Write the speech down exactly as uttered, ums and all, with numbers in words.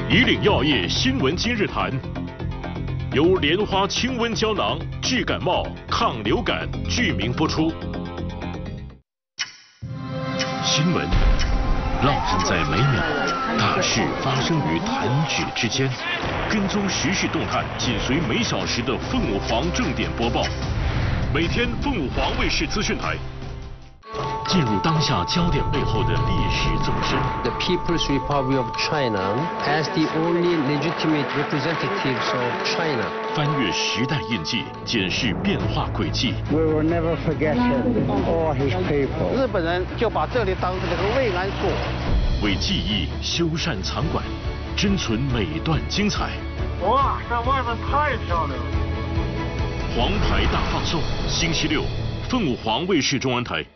以岭药业新闻今日谈，由莲花清瘟胶囊治感冒、抗流感剧名播出。新闻浪漫在每秒，大事发生于弹指之间。跟踪时事动态，紧随每小时的凤舞凰正点播报。每天凤舞凰卫视资讯台。 进入当下焦点背后的历史纵深。 The People's Republic of China as the only legitimate representatives of China. 翻越时代印记，检视变化轨迹。 We will never forget him or his people. 日本人就把这里当成这个慰安所。 为记忆修缮藏馆，珍存每段精彩。 哇，这外面太漂亮了！ 黄牌大放送，星期六，凤舞凰卫视中文台。